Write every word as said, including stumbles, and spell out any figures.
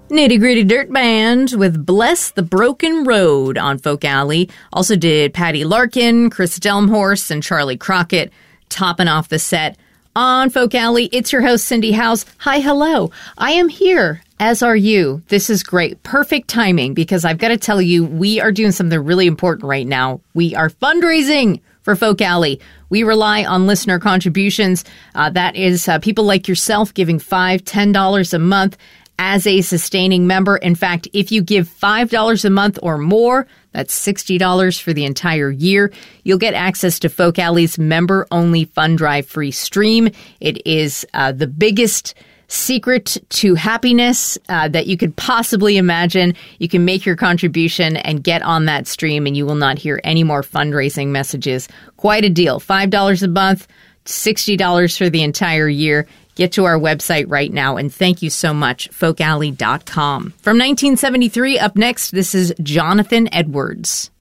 Nitty Gritty Dirt Band with Bless the Broken Road on Folk Alley. Also did Patty Larkin, Chris Delmhorst, and Charlie Crockett topping off the set on Folk Alley. It's your host, Cindy House. Hi, hello. I am here, as are you. This is great. Perfect timing, because I've got to tell you, we are doing something really important right now. We are fundraising for Folk Alley. We rely on listener contributions. Uh, that is uh, people like yourself giving five dollars, ten dollars a month as a sustaining member. In fact, if you give five dollars a month or more, that's sixty dollars for the entire year, you'll get access to Folk Alley's member-only fund drive free stream. It is uh, the biggest secret to happiness uh, that you could possibly imagine. You can make your contribution and get on that stream, and you will not hear any more fundraising messages. Quite a deal. five dollars a month, sixty dollars for the entire year. Get to our website right now, and thank you so much, folk alley dot com. From nineteen seventy-three, up next, this is Jonathan Edwards.